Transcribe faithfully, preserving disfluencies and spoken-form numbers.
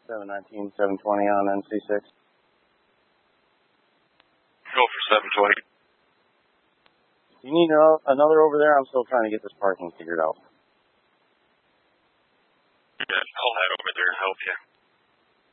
seven nineteen, seven twenty on N C six. Go for seven twenty. Do you need another over there? I'm still trying to get this parking figured out. Yeah, I'll head over there and help you.